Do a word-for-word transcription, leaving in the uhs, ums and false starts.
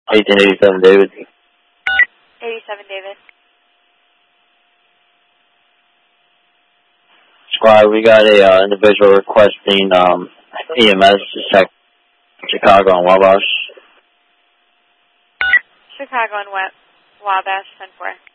eighteen eighty-seven, David. eighty-seven, David. Squad, we got a uh, individual requesting um, E M S to check Chicago and Wabash. Chicago and Wabash, ten four.